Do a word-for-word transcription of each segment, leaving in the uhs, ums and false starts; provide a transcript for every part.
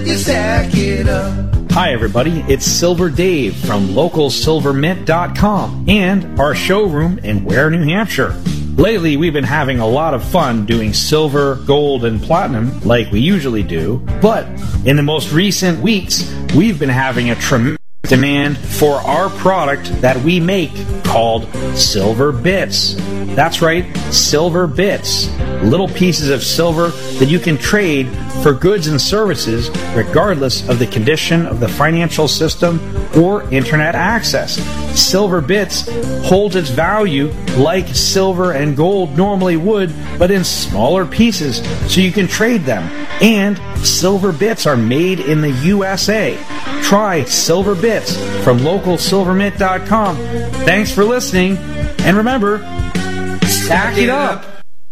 You stack it up. Hi everybody, it's Silver Dave from local silver mint dot com and our showroom in Ware, New Hampshire. Lately we've been having a lot of fun doing silver, gold, and platinum like we usually do, but in the most recent weeks we've been having a tremendous demand for our product that we make called Silver Bits. That's right, Silver Bits. Little pieces of silver that you can trade for goods and services regardless of the condition of the financial system or internet access. Silver Bits holds its value like silver and gold normally would, but in smaller pieces so you can trade them. And Silver Bits are made in the U S A. Try Silver Bits from local silver mint dot com. Thanks for listening, and remember, stack it up.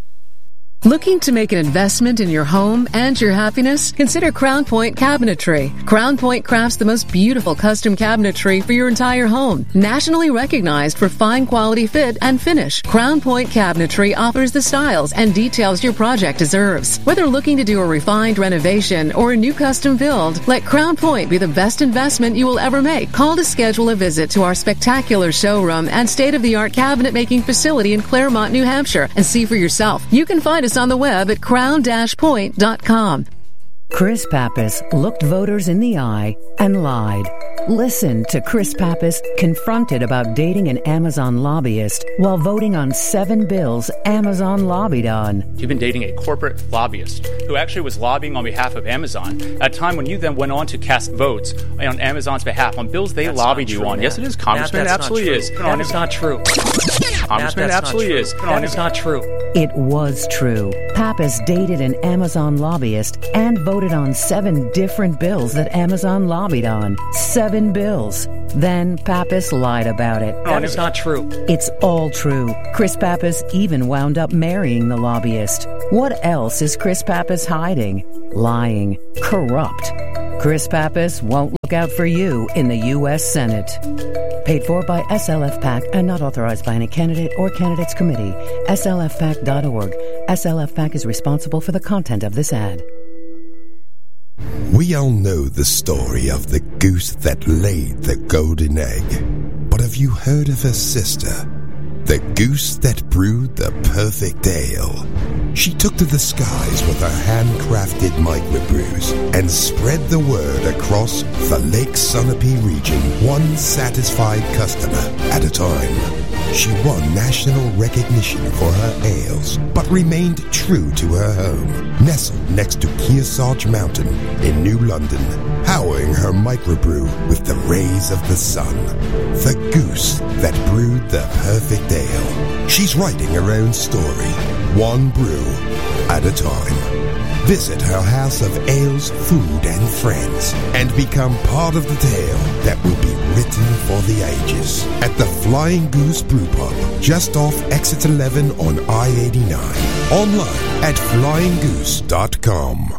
Looking to make an investment in your home and your happiness? Consider Crown Point Cabinetry. Crown Point crafts the most beautiful custom cabinetry for your entire home. Nationally recognized for fine quality fit and finish, Crown Point Cabinetry offers the styles and details your project deserves. Whether looking to do a refined renovation or a new custom build, let Crown Point be the best investment you will ever make. Call to schedule a visit to our spectacular showroom and state-of-the-art cabinet making facility in Claremont, New Hampshire, and see for yourself. You can find us on the web at crown dash point dot com. Chris Pappas looked voters in the eye and lied. Listen to Chris Pappas confronted about dating an Amazon lobbyist while voting on seven bills Amazon lobbied on. You've been dating a corporate lobbyist who actually was lobbying on behalf of Amazon at a time when you then went on to cast votes on Amazon's behalf on bills they that's lobbied you true, on. man. Yes, it is, Congressman. That, absolutely is. That is not true. Congressman, that, absolutely is. That is not true. It was true. Pappas dated an Amazon lobbyist and voted on seven different bills that Amazon lobbied on. Seven bills. Then Pappas lied about it. That is not true. It's all true. Chris Pappas even wound up marrying the lobbyist. What else is Chris Pappas hiding? Lying. Corrupt. Chris Pappas won't look out for you in the U S Senate. Paid for by S L F PAC and not authorized by any candidate or candidates committee. S L F pac dot org. S L F PAC is responsible for the content of this ad. We all know the story of the goose that laid the golden egg. But have you heard of her sister? The goose that brewed the perfect ale. She took to the skies with her handcrafted microbrews and spread the word across the Lake Sunapee region, one satisfied customer at a time. She won national recognition for her ales, but remained true to her home, nestled next to Kearsarge Mountain in New London, powering her microbrew with the rays of the sun. The goose that brewed the perfect ale. She's writing her own story, one brew at a time. Visit her house of ales, food, and friends, and become part of the tale that will be written for the ages at the Flying Goose Brew Pub, just off Exit eleven on I eighty-nine. Online at flying goose dot com.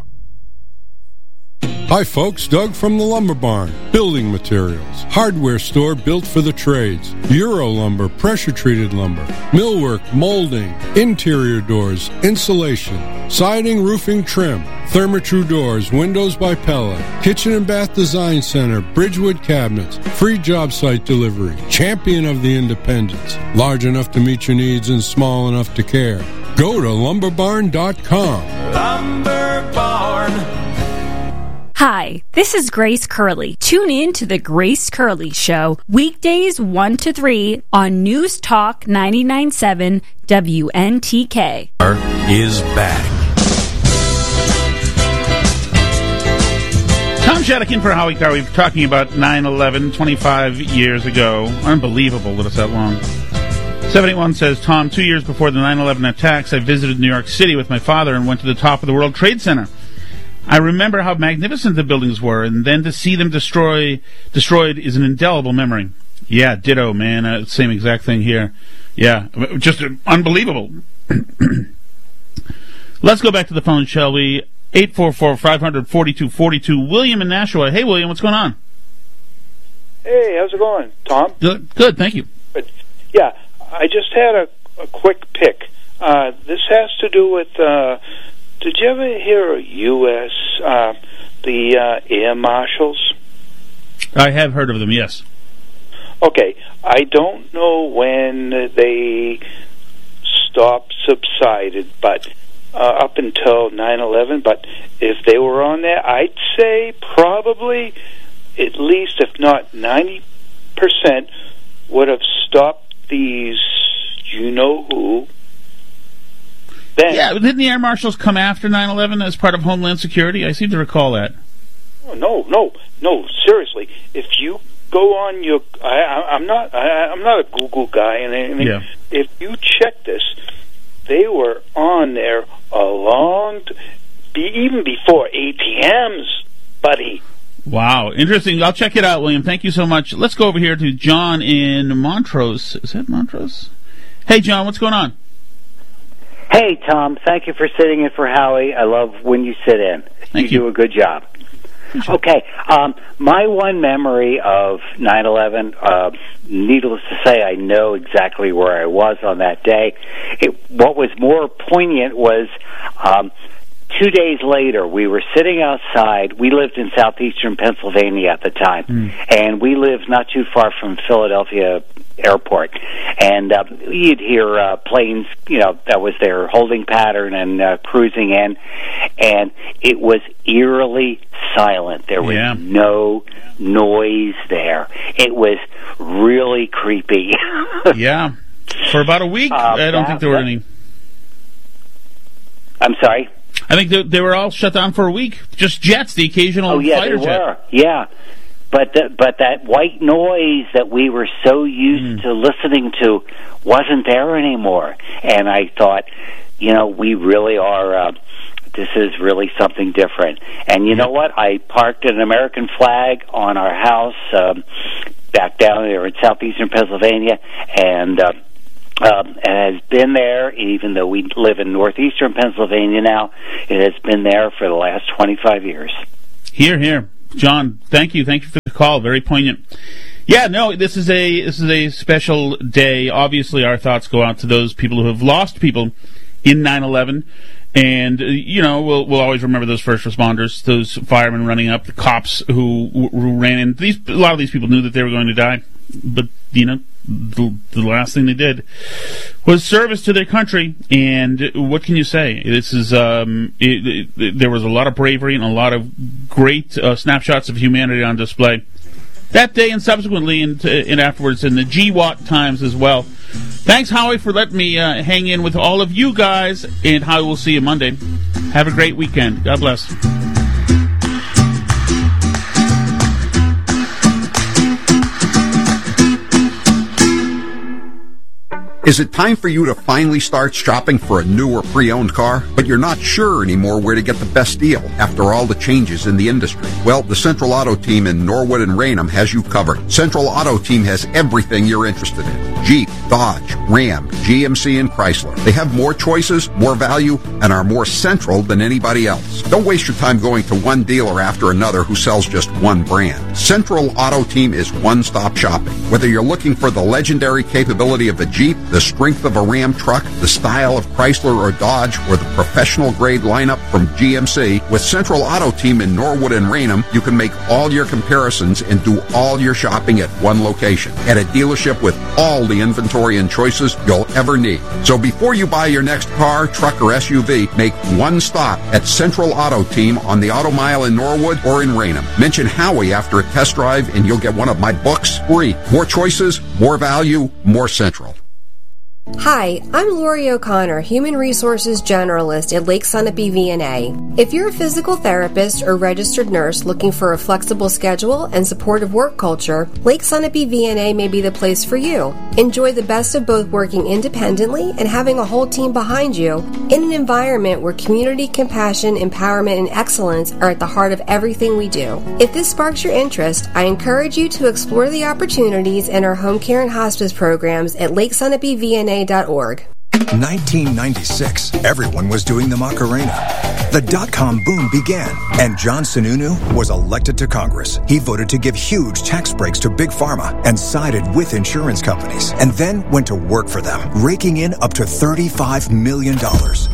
Hi folks, Doug from the Lumber Barn. Building materials. Hardware store built for the trades. Euro lumber, pressure-treated lumber. Millwork, molding. Interior doors, insulation. Siding, roofing, trim. Therma-Tru doors, windows by Pella. Kitchen and Bath Design Center, Bridgewood cabinets. Free job site delivery. Champion of the independents. Large enough to meet your needs and small enough to care. Go to lumber barn dot com. Lumber Barn. Hi, this is Grace Curley. Tune in to The Grace Curley Show, weekdays one to three on News Talk ninety-nine point seven W N T K. Is back. Tom Shadakin for Howie Carr. We've been talking about nine eleven twenty-five years ago. Unbelievable that it's that long. seven eight one says, Tom, two years before the nine eleven attacks, I visited New York City with my father and went to the top of the World Trade Center. I remember how magnificent the buildings were, and then to see them destroy, destroyed is an indelible memory. Yeah, ditto, man. Uh, same exact thing here. Yeah, just uh, unbelievable. Let's go back to the phone, shall we? eight four four, five hundred, forty-two forty-two. William in Nashua. Hey, William, what's going on? Hey, how's it going, Tom? Good, good thank you. Good. Yeah, I just had a, a quick pick. Uh, this has to do with... Uh, Did you ever hear a U S Uh, the uh, air marshals? I have heard of them, yes. Okay, I don't know when they stopped, subsided, but uh, up until nine eleven, but if they were on there, I'd say probably at least, if not ninety percent, would have stopped these you-know-who. Then, yeah, didn't the air marshals come after nine eleven as part of Homeland Security? I seem to recall that. No, no, no, seriously. If you go on your, I, I, I'm not, I, I'm not a Google guy, and anything. Yeah. If you check this, they were on there a long, be even before A T Ms, buddy. Wow, interesting. I'll check it out, William. Thank you so much. Let's go over here to John in Montrose. Is that Montrose? Hey, John, what's going on? Hey, Tom. Thank you for sitting in for Howie. I love when you sit in. Thank you. you. do a good job. Okay, um, my one memory of nine eleven, uh, needless to say, I know exactly where I was on that day. It, what was more poignant was um, two days later, we were sitting outside. We lived in southeastern Pennsylvania at the time, mm. and we lived not too far from Philadelphia Airport. And uh, you'd hear uh, planes, you know, that was their holding pattern and uh, cruising in, and it was eerily silent. There was yeah. no noise there. It was really creepy. Yeah. For about a week, uh, I don't that, think there were that, any... I'm sorry? I think they, they were all shut down for a week. Just jets, the occasional oh, yeah, fighter they jet. Were. Yeah. But the, but that white noise that we were so used mm. to listening to wasn't there anymore. And I thought, you know, we really are, uh, this is really something different. And you know what? I parked an American flag on our house um, back down there in southeastern Pennsylvania, and uh, um, it has been there, even though we live in northeastern Pennsylvania now, it has been there for the last twenty-five years. Here, here. John, thank you. Thank you for the call. Very poignant. Yeah, no, this is a this is a special day. Obviously, our thoughts go out to those people who have lost people in nine eleven. And, uh, you know, we'll we'll always remember those first responders, those firemen running up, the cops who, who ran in. These, a lot of these people knew that they were going to die. But, you know, the, the last thing they did was service to their country. And what can you say? This is, um, it, it, there was a lot of bravery and a lot of great uh, snapshots of humanity on display that day and subsequently and, and afterwards in the G W A T times as well. Thanks, Howie, for letting me uh, hang in with all of you guys, and Howie, will see you Monday. Have a great weekend. God bless. Is it time for you to finally start shopping for a new or pre-owned car, but you're not sure anymore where to get the best deal after all the changes in the industry? Well, the Central Auto Team in Norwood and Raynham has you covered. Central Auto Team has everything you're interested in. Jeep, Dodge, Ram, G M C, and Chrysler. They have more choices, more value, and are more central than anybody else. Don't waste your time going to one dealer after another who sells just one brand. Central Auto Team is one-stop shopping. Whether you're looking for the legendary capability of a Jeep, the strength of a Ram truck, the style of Chrysler or Dodge, or the professional-grade lineup from G M C, with Central Auto Team in Norwood and Raynham, you can make all your comparisons and do all your shopping at one location, at a dealership with all the inventory and choices you'll ever need. So before you buy your next car, truck, or S U V, make one stop at Central Auto Team on the Auto Mile in Norwood or in Raynham. Mention Howie after a test drive and you'll get one of my books free. More choices, more value, more Central. Hi, I'm Lori O'Connor, Human Resources Generalist at Lake Sunapee V N A. If you're a physical therapist or registered nurse looking for a flexible schedule and supportive work culture, Lake Sunapee V N A may be the place for you. Enjoy the best of both working independently and having a whole team behind you in an environment where community, compassion, empowerment, and excellence are at the heart of everything we do. If this sparks your interest, I encourage you to explore the opportunities in our home care and hospice programs at lake sunapee v n a dot org. nineteen ninety-six, everyone was doing the Macarena. The dot-com boom began, and John Sununu was elected to Congress. He voted to give huge tax breaks to Big Pharma and sided with insurance companies, and then went to work for them, raking in up to thirty-five million dollars.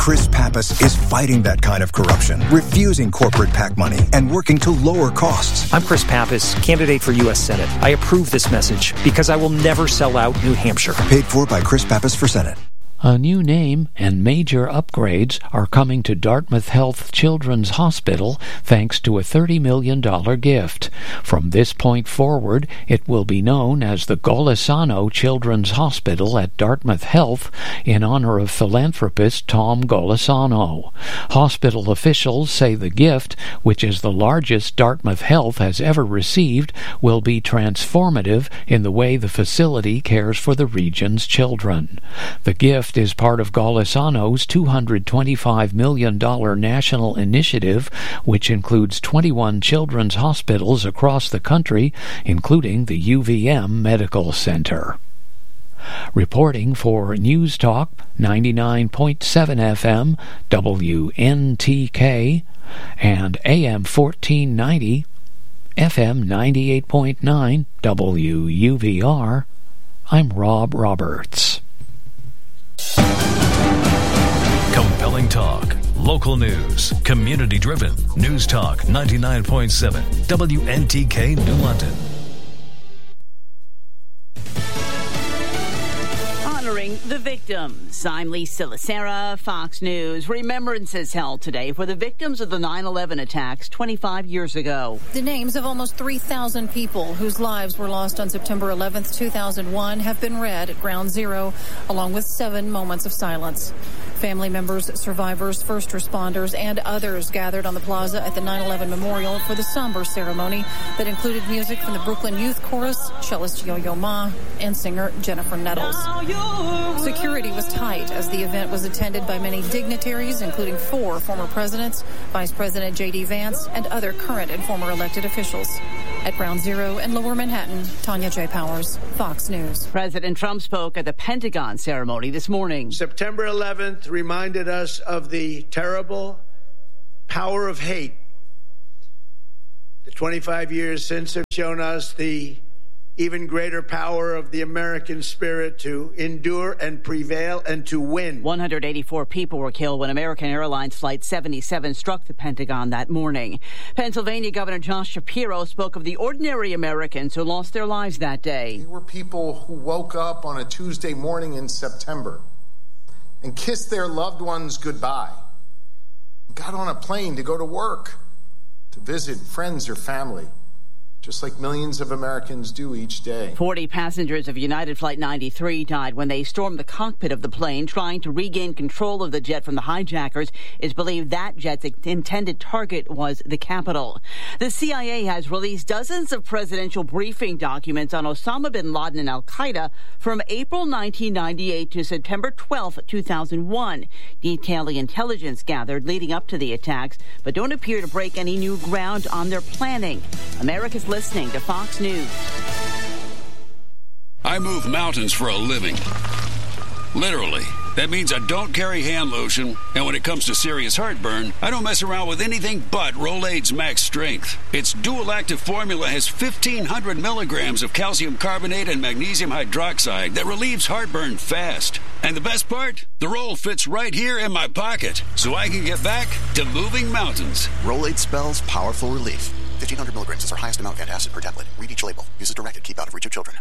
Chris Pappas is fighting that kind of corruption, refusing corporate PAC money, and working to lower costs. I'm Chris Pappas, candidate for U S Senate. I approve this message because I will never sell out New Hampshire. Paid for by Chris Pappas for Senate. A new name and major upgrades are coming to Dartmouth Health Children's Hospital thanks to a thirty million dollars gift. From this point forward, it will be known as the Golisano Children's Hospital at Dartmouth Health in honor of philanthropist Tom Golisano. Hospital officials say the gift, which is the largest Dartmouth Health has ever received, will be transformative in the way the facility cares for the region's children. The gift is part of Golisano's two hundred twenty-five million dollars national initiative, which includes twenty-one children's hospitals across the country, including the U V M Medical Center. Reporting for News Talk ninety-nine point seven F M, W N T K, and A M fourteen ninety, F M ninety-eight point nine, W U V R, I'm Rob Roberts. Compelling talk, local news, community-driven. News Talk ninety-nine point seven, W N T K, New London. Honoring the victims. I'm Lisa Lacera, Fox News. Remembrance is held today for the victims of the nine eleven attacks twenty-five years ago. The names of almost three thousand people whose lives were lost on September eleventh, two thousand one have been read at Ground Zero, along with seven moments of silence. Family members, survivors, first responders, and others gathered on the plaza at the nine eleven Memorial for the somber ceremony that included music from the Brooklyn Youth Chorus, cellist Yo-Yo Ma, and singer Jennifer Nettles. Security was tight as the event was attended by many dignitaries, including four former presidents, Vice President J D Vance, and other current and former elected officials. At Ground Zero in Lower Manhattan, Tanya J. Powers, Fox News. President Trump spoke at the Pentagon ceremony this morning. September eleventh reminded us of the terrible power of hate. The twenty-five years since have shown us the even greater power of the American spirit to endure and prevail and to win. one hundred eighty-four people were killed when American Airlines Flight seventy-seven struck the Pentagon that morning. Pennsylvania Governor Josh Shapiro spoke of the ordinary Americans who lost their lives that day. They were people who woke up on a Tuesday morning in September and kissed their loved ones goodbye, got on a plane to go to work, to visit friends or family, just like millions of Americans do each day. forty passengers of United Flight ninety-three died when they stormed the cockpit of the plane trying to regain control of the jet from the hijackers. It's believed that jet's intended target was the Capitol. The C I A has released dozens of presidential briefing documents on Osama bin Laden and al-Qaeda from April nineteen ninety-eight to September twelfth, two thousand one, detailing intelligence gathered leading up to the attacks, but don't appear to break any new ground on their planning. America's listening to Fox News. I move mountains for a living. Literally. That means I don't carry hand lotion, and when it comes to serious heartburn, I don't mess around with anything but Rolaids Max Strength. Its dual-active formula has fifteen hundred milligrams of calcium carbonate and magnesium hydroxide that relieves heartburn fast. And the best part? The roll fits right here in my pocket, so I can get back to moving mountains. Rolaids spells powerful relief. fifteen hundred milligrams is our highest amount of antacid per tablet. Read each label. Use as directed. Keep out of reach of children.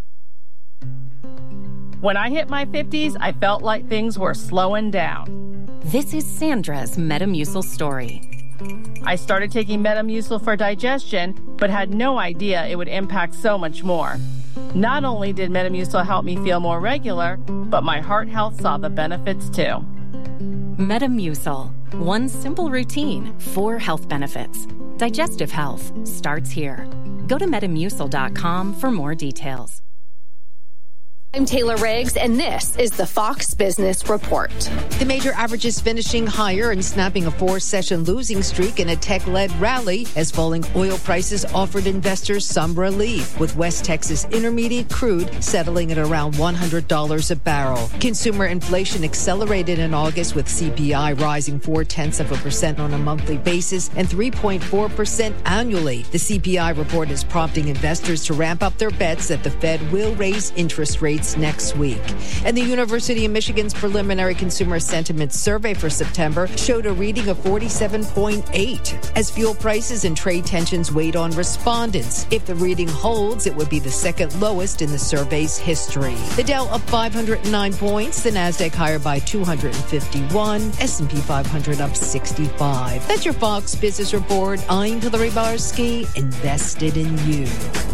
When I hit my fifties, I felt like things were slowing down. This is Sandra's Metamucil story. I started taking Metamucil for digestion, but had no idea it would impact so much more. Not only did Metamucil help me feel more regular, but my heart health saw the benefits too. Metamucil. One simple routine, four health benefits. Digestive health starts here. Go to metamucil dot com for more details. I'm Taylor Riggs, and this is the Fox Business Report. The major averages finishing higher and snapping a four-session losing streak in a tech-led rally as falling oil prices offered investors some relief, with West Texas Intermediate crude settling at around one hundred dollars a barrel. Consumer inflation accelerated in August, with C P I rising four-tenths of a percent on a monthly basis and three point four percent annually. The C P I report is prompting investors to ramp up their bets that the Fed will raise interest rates months next week. And the University of Michigan's preliminary consumer sentiment survey for September showed a reading of forty-seven point eight as fuel prices and trade tensions weighed on respondents. If the reading holds, it would be the second lowest in the survey's history. The Dow up five hundred nine points, the Nasdaq higher by two hundred fifty-one, S and P five hundred up sixty-five. That's your Fox Business Report. I'm Hillary Barsky, invested in you.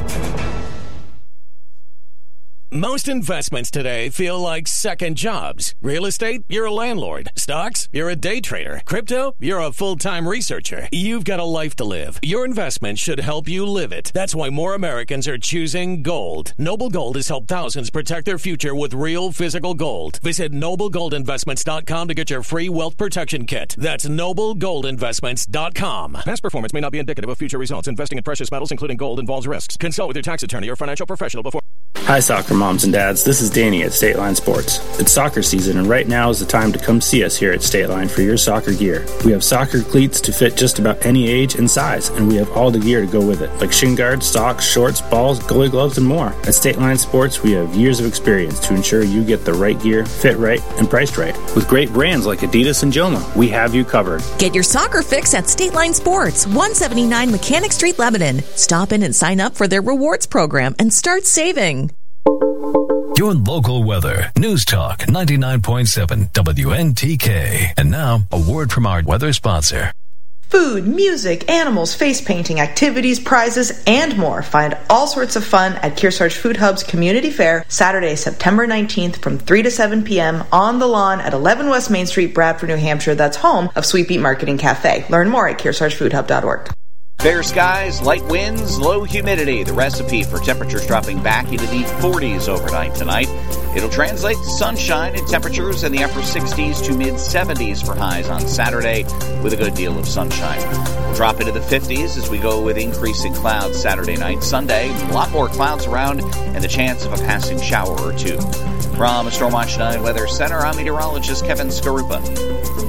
Most investments today feel like second jobs. Real estate, you're a landlord. Stocks, you're a day trader. Crypto, you're a full-time researcher. You've got a life to live. Your investment should help you live it. That's why more Americans are choosing gold. Noble Gold has helped thousands protect their future with real physical gold. Visit noble gold investments dot com to get your free wealth protection kit. That's noble gold investments dot com. Past performance may not be indicative of future results. Investing in precious metals, including gold, involves risks. Consult with your tax attorney or financial professional before... Hi, soccer moms and dads. This is Danny at State Line Sports. It's soccer season, and right now is the time to come see us here at State Line for your soccer gear. We have soccer cleats to fit just about any age and size, and we have all the gear to go with it, like shin guards, socks, shorts, balls, goalie gloves, and more. At State Line Sports, we have years of experience to ensure you get the right gear, fit right, and priced right. With great brands like Adidas and Joma, we have you covered. Get your soccer fix at State Line Sports, one seventy-nine Mechanic Street, Lebanon. Stop in and sign up for their rewards program and start saving. Your local weather. News Talk ninety-nine point seven W N T K. And now, a word from our weather sponsor. Food, music, animals, face painting, activities, prizes, and more. Find all sorts of fun at Kearsarge Food Hub's Community Fair, Saturday, September nineteenth from three to seven p.m. on the lawn at eleven West Main Street, Bradford, New Hampshire. That's home of Sweet Beet Marketing Cafe. Learn more at kearsarge food hub dot org. Fair skies, light winds, low humidity. The recipe for temperatures dropping back into the forties overnight tonight. It'll translate to sunshine and temperatures in the upper sixties to mid-seventies for highs on Saturday with a good deal of sunshine. We'll drop into the fifties as we go with increasing clouds Saturday night. Sunday, a lot more clouds around and the chance of a passing shower or two. From Stormwatch nine Weather Center, I'm meteorologist Kevin Skarupa.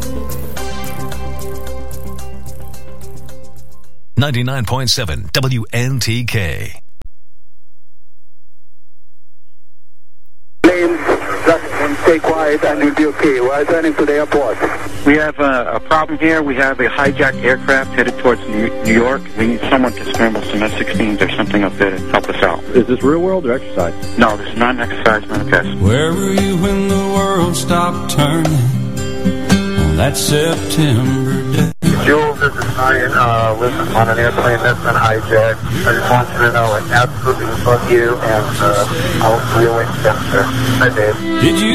ninety-nine point seven W N T K. Stay quiet and you'll be okay. We're turning to the airport. We have a, a problem here. We have a hijacked aircraft headed towards New, New York. We need someone to scramble some F sixteens or something up there to help us out. Is this real world or exercise? No, this is not an exercise, not a test. Where were you when the world stopped turning on that September day? Jules, this is Ryan. Uh, listen, on an airplane that's been hijacked. I just want you to know it absolutely fuck you, and uh, I'll see you later, sir. Bye, Dave. Did you